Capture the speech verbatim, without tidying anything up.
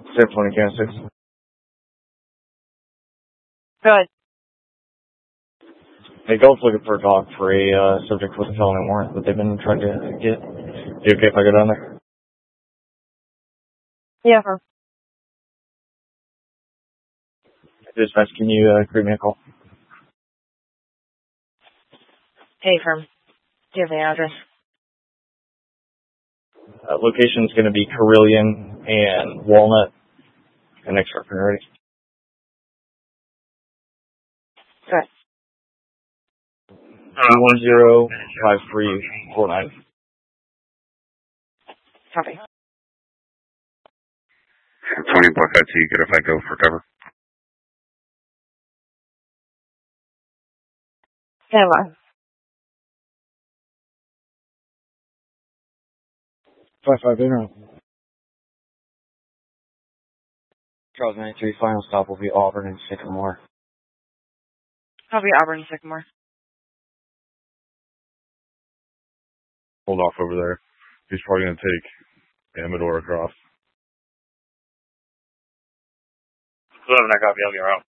seven twenty Kansas. Good. Hey, Gulf's looking for a dog for a uh, subject with a felony warrant that they've been trying to get. You okay if I go down there? Yeah, firm. Dispatch, can you uh, create me a call? Hey, firm. Do you have the address? Uh, location's going to be Carillion and Walnut and extra priority. Good. Uh, one zero five three four nine. Copy. twenty Buckeye T, good if I go for cover. Stand by. Five five interim. Charles ninety-three, final stop will be Auburn and Sycamore. Copy Auburn Sycamore. Hold off over there. He's probably going to take Amador across. eleven, I copy. I'll get around.